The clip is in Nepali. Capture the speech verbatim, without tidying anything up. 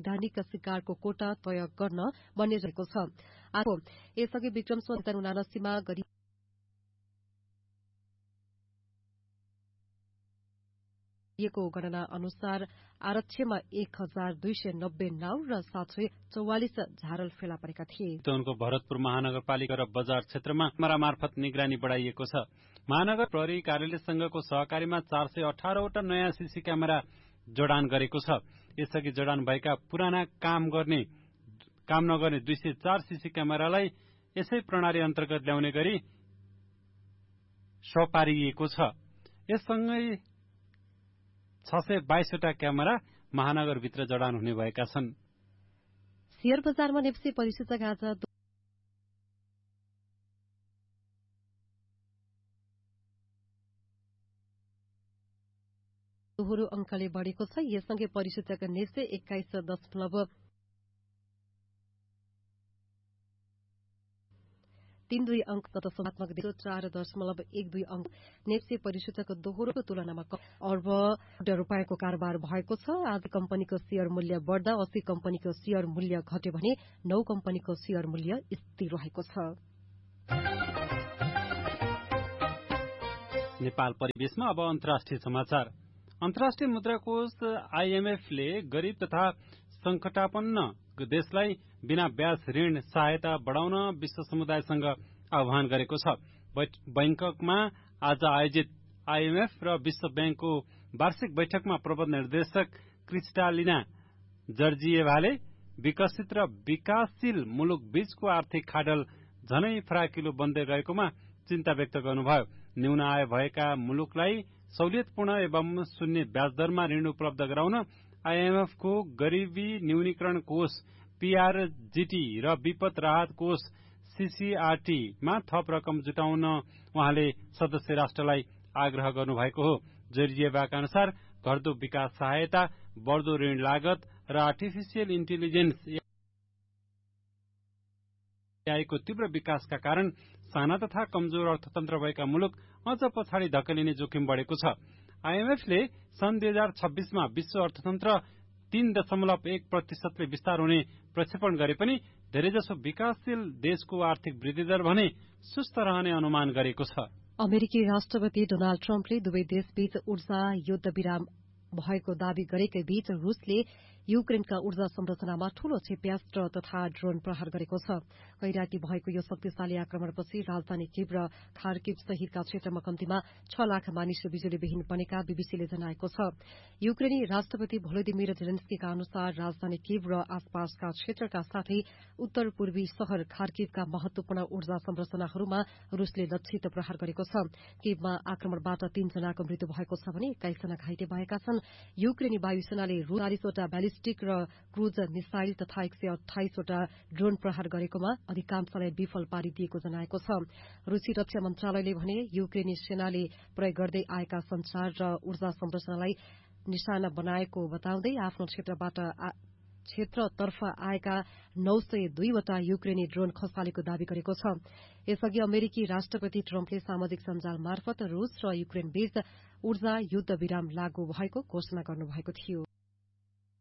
वैधानिक शिकारको कोटा तय गर्न बनिरहेको छ। यसअघि विक्रमसंवत उनासीमा गरी को गणना अनुसार आरक्षमा एक हजार दुई सय नब्बे नाउ र सात सय चौवालिस झारल फेला परेका थिए। चितवनको भरतपुर महानगरपालिका र बजार क्षेत्रमा क्यामेरा मार्फत निगरानी बढ़ाइएको छ। महानगर प्रहरी कार्यालयसँगको सहकारीमा चार सय अठारवटा नयाँ सीसी क्यामेरा जडान गरेको छ। यसअघि जडान भएका पुराना काम गर्ने काम नगर्ने दुई सय चार सीसी क्यामेरालाई यसै प्रणाली अन्तर्गत ल्याउने गरी सपारिएको छ। यससँगै छ सय बाइसवटा क्यामेरा महानगरभित्र जडान हुने भएका छन्। शेयर बजारमा नेप्से परिसूचक आज दोहोरो अंकले बढ़ेको छ। यससँगै परिसूचक नेप्से एक्काइस दशमलव तीन दुई अंक तथा सकारात्मक दिशा चार दशमलव एक दुई अंक नेप्से परिसूचक दोहोरोको तुलनामा अर्ब रूपियाँको कारोबार भएको छ। आज कम्पनीको शेयर मूल्य बढ़दा अस्सी कम्पनीको शेयर मूल्य घट्यो भने नौ कम्पनीको शेयर मूल्य स्थिर रहेको छ। नेपाल परिवेशमा अब अन्तर्राष्ट्रिय समाचार। अन्तर्राष्ट्रिय मुद्रा कोष आईएमएफ ले गरीब तथा संकटापन्न देशलाई बिना ब्याज ऋण सहायता बढ़ाउन विश्व समुदायसँग आह्वान गरेको छ। बैंककमा आज आयोजित आईएमएफ र विश्व बैंकको वार्षिक बैठकमा प्रबन्ध निर्देशक क्रिस्टालिना जर्जिएभाले विकसित र विकासशील मुलुक बीचको आर्थिक खाडल झनै फराकिलो बन्दै गएकोमा चिन्ता व्यक्त गर्नुभयो। न्यून आय भएका मुलुकलाई सहुलियतपूर्ण एवं शून्य ब्याजदरमा ऋण उपलब्ध गराउन आईएमएफ को गरीबी न्यूनीकरण कोष पीआरजीटी र विपद राहत कोष सीसीआरटी मा थप रकम जुटाउन उहाँले सदस्य राष्ट्रलाई आग्रह गर्नुभएको हो। जर्जिएभाका अनुसार घट्दो विकास सहायता, बढ़दो ऋण लागत र आर्टिफिशियल इन्टेलिजेन्स एआईको तीव्र विकासका कारण साना तथा कमजोर अर्थतन्त्र भएका मुलुक अझ पछाडि धकेलिने जोखिम बढ़ेको छ। आईएमएफले सन् दुई हजार छब्बीसमा विश्व अर्थतन्त्र तीन दशमलव एक प्रतिशतले विस्तार हुने प्रक्षेपण गरे पनि धेरैजसो विकासशील देशको आर्थिक वृद्धि दर भने सुस्त रहने अनुमान गरेको छ। अमेरिकी राष्ट्रपति डोनाल्ड ट्रम्पले दुवै देशबीच ऊर्जा युद्ध विराम भएको दावी गरेकै बीच रूसले युक्रेनका ऊर्जा संरचनामा ठूलो क्षेप्यास्त्र तथा ड्रोन प्रहार गरेको छ। कैराती भएको यो शक्तिशाली आक्रमणपछि राजधानी कीव र खार्किव सहितका क्षेत्रमा कम्तीमा छ लाख मानिस बिजुलीविहीन बनेका बीबीसीले जनाएको छ। युक्रेनी राष्ट्रपति भोलोदिमिर जेलेन्स्कीका अनुसार राजधानी कीव र आसपासका क्षेत्रका साथै उत्तर पूर्वी शहर खार्किवका महत्वपूर्ण ऊर्जा संरचनाहरूमा रूसले लक्षित प्रहार गरेको छ। कीवमा आक्रमणबाट तीन जनाको मृत्यु भएको छ भने एक्काइस जना घाइते भएका छन्। युक्रेनी वायुसेनाले चालिसवटा ब्यालिस्टिक र क्रूज मिसाइल तथा एक सय अठाइसवटा ड्रोन प्रहार गरेकोमा अधिकांशलाई विफल पारिदिएको जनाएको छ। रूसी रक्षा मन्त्रालयले भने युक्रेनी सेनाले प्रयोग गर्दै आएका संचार र ऊर्जा संरचनालाई निशाना बनाएको बताउँदै आफ्नो क्षेत्रबाट क्षेत्रतर्फ आएका नौ सय दुईवटा युक्रेनी ड्रोन खसालेको दावी गरेको छ। यसअघि अमेरिकी राष्ट्रपति ट्रम्पले सामाजिक सञ्जाल मार्फत रूस र युक्रेन बीच ऊर्जा युद्ध विराम लागू भएको घोषणा गर्नुभएको थियो।